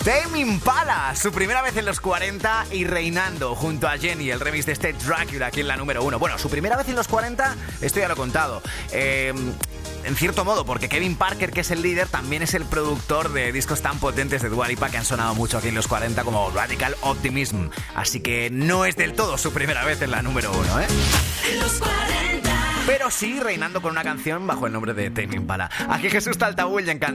Tame Impala, su primera vez en los 40 y reinando junto a Jenny, el remix de este Dracula aquí en la número 1. Bueno, su primera vez en los 40, esto ya lo he contado. En cierto modo, porque Kevin Parker, que es el líder, también es el productor de discos tan potentes de Dua Lipa que han sonado mucho aquí en los 40 como Radical Optimism. Así que no es del todo su primera vez en la número 1, ¿eh? En los 40. Pero sí reinando con una canción bajo el nombre de Tame Impala. Aquí Jesús Taltabull y